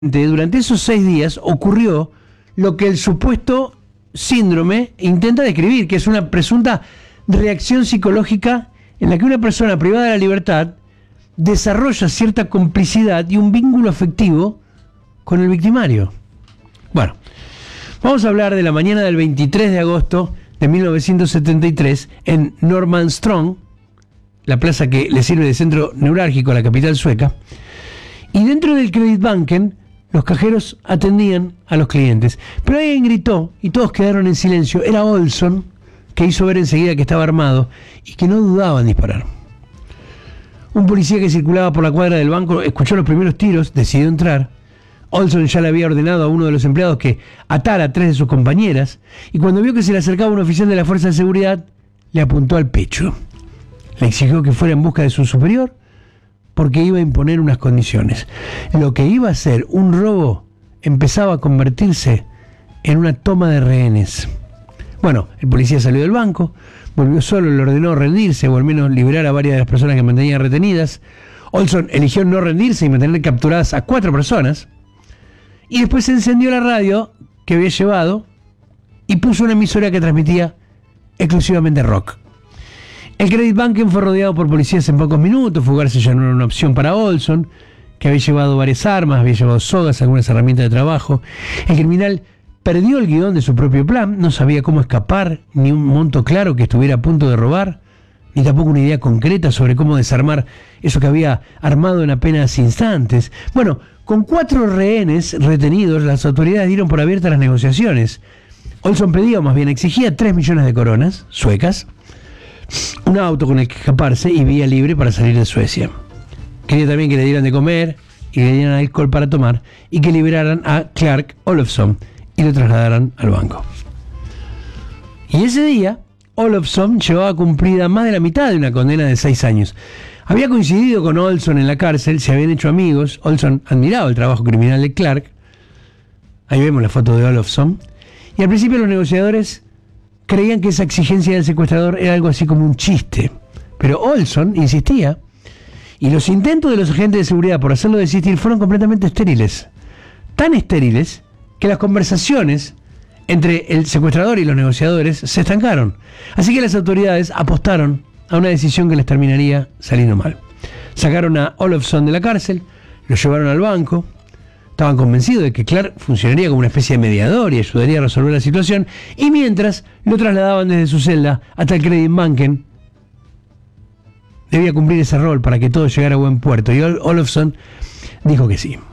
Durante esos 6 días ocurrió lo que el supuesto síndrome intenta describir, que es una presunta reacción psicológica en la que una persona privada de la libertad desarrolla cierta complicidad y un vínculo afectivo con el victimario. Bueno, vamos a hablar de la mañana del 23 de agosto de 1973 en Norrmalmstorg, la plaza que le sirve de centro neurálgico a la capital sueca, y dentro del Kreditbanken los cajeros atendían a los clientes. Pero alguien gritó y todos quedaron en silencio. Era Olson, que hizo ver enseguida que estaba armado y que no dudaba en disparar. Un policía que circulaba por la cuadra del banco escuchó los primeros tiros, decidió entrar. Olson ya le había ordenado a uno de los empleados que atara a 3 de sus compañeras y cuando vio que se le acercaba un oficial de la fuerza de seguridad, le apuntó al pecho. Le exigió que fuera en busca de su superior porque iba a imponer unas condiciones. Lo que iba a ser un robo empezaba a convertirse en una toma de rehenes. Bueno, el policía salió del banco, volvió solo, le ordenó rendirse o al menos liberar a varias de las personas que mantenía retenidas. Olson eligió no rendirse y mantener capturadas a 4 personas. Y después se encendió la radio que había llevado y puso una emisora que transmitía exclusivamente rock. El Kreditbanken fue rodeado por policías en pocos minutos. Fugarse ya no era una opción para Olson, que había llevado varias armas, había llevado sogas, algunas herramientas de trabajo. El criminal perdió el guión de su propio plan, no sabía cómo escapar, ni un monto claro que estuviera a punto de robar, ni tampoco una idea concreta sobre cómo desarmar eso que había armado en apenas instantes. Bueno, con 4 rehenes retenidos, las autoridades dieron por abiertas las negociaciones. Olson pedía, o más bien exigía, 3 millones de coronas suecas, un auto con el que escaparse y vía libre para salir de Suecia. Quería también que le dieran de comer y que le dieran alcohol para tomar y que liberaran a Clark Olofsson y lo trasladaran al banco. Y ese día, Olofsson llevaba cumplida más de la mitad de una condena de 6 años. Había coincidido con Olson en la cárcel, se habían hecho amigos. Olson admiraba el trabajo criminal de Clark. Ahí vemos la foto de Olofsson. Y al principio los negociadores creían que esa exigencia del secuestrador era algo así como un chiste. Pero Olson insistía, y los intentos de los agentes de seguridad por hacerlo desistir fueron completamente estériles. Tan estériles que las conversaciones entre el secuestrador y los negociadores se estancaron. Así que las autoridades apostaron a una decisión que les terminaría saliendo mal. Sacaron a Olofsson de la cárcel, lo llevaron al banco. Estaban convencidos de que Clark funcionaría como una especie de mediador y ayudaría a resolver la situación, y mientras lo trasladaban desde su celda hasta el Kreditbanken, debía cumplir ese rol para que todo llegara a buen puerto, y Olofsson dijo que sí.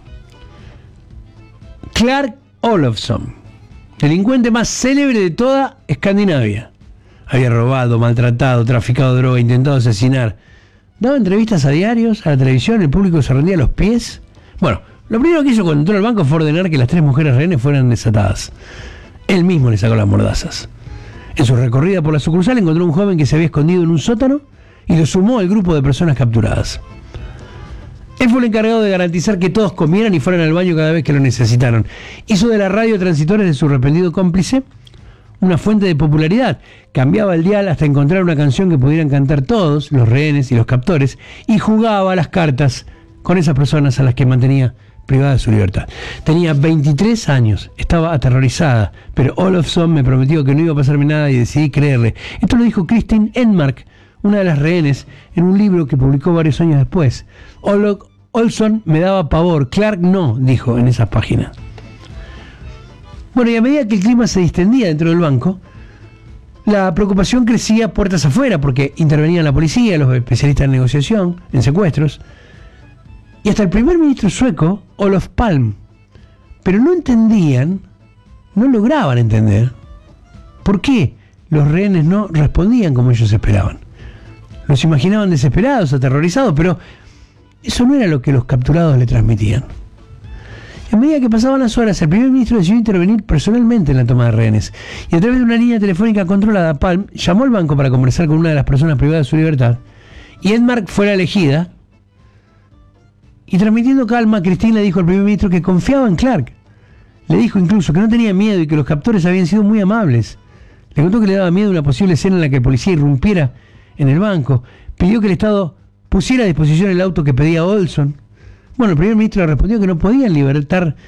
Clark Olofsson, delincuente más célebre de toda Escandinavia. Había robado, maltratado, traficado droga, intentado asesinar. Daba entrevistas a diarios, a la televisión, el público se rendía a los pies. Bueno, lo primero que hizo cuando entró al banco fue ordenar que las 3 mujeres rehenes fueran desatadas. Él mismo le sacó las mordazas. En su recorrida por la sucursal encontró un joven que se había escondido en un sótano y lo sumó al grupo de personas capturadas. Él fue el encargado de garantizar que todos comieran y fueran al baño cada vez que lo necesitaron. Hizo de la radio transitores de su arrepentido cómplice una fuente de popularidad. Cambiaba el dial hasta encontrar una canción que pudieran cantar todos, los rehenes y los captores, y jugaba a las cartas con esas personas a las que mantenía privada de su libertad. Tenía 23 años, estaba aterrorizada, pero Olofsson me prometió que no iba a pasarme nada y decidí creerle. Esto lo dijo Kristin Enmark, una de las rehenes, en un libro que publicó varios años después. Olson me daba pavor, Clark no, dijo en esas páginas. Bueno, y a medida que el clima se distendía dentro del banco, la preocupación crecía puertas afuera, porque intervenían la policía, los especialistas en negociación, en secuestros, y hasta el primer ministro sueco, Olof Palme. Pero no entendían, no lograban entender por qué los rehenes no respondían como ellos esperaban. Los imaginaban desesperados, aterrorizados, pero eso no era lo que los capturados le transmitían. A medida que pasaban las horas, el primer ministro decidió intervenir personalmente en la toma de rehenes. Y a través de una línea telefónica controlada, Palme llamó al banco para conversar con una de las personas privadas de su libertad. Y Enmark fue la elegida. Y transmitiendo calma, Kristin le dijo al primer ministro que confiaba en Clark. Le dijo incluso que no tenía miedo y que los captores habían sido muy amables. Le contó que le daba miedo una posible escena en la que el policía irrumpiera en el banco. Pidió que el Estado pusiera a disposición el auto que pedía Olson. Bueno, el primer ministro le respondió que no podían libertar